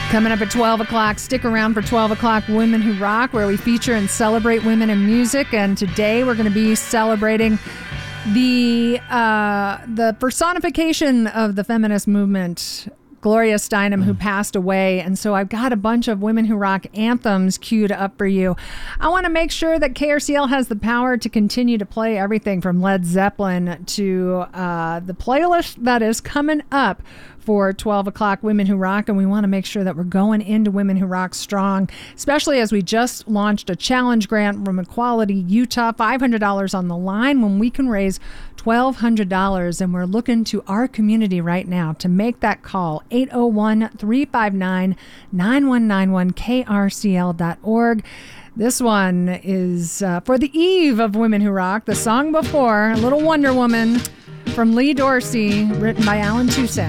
Coming up at 12 o'clock, stick around for 12 o'clock Women Who Rock, where we feature and celebrate women in music. And today we're going to be celebrating the personification of the feminist movement, Gloria Steinem, who passed away. And so I've got a bunch of Women Who Rock anthems queued up for you. I want to make sure that KRCL has the power to continue to play everything from Led Zeppelin to the playlist that is coming up for 12 o'clock Women Who Rock. And we want to make sure that we're going into Women Who Rock strong, especially as we just launched a challenge grant from Equality Utah, $500 on the line when we can raise $1,200. And we're looking to our community right now to make that call, 801-359-9191, krcl.org. This one is for the eve of Women Who Rock. The song before, Little Wonder Woman from Lee Dorsey, written by Alan Toussaint.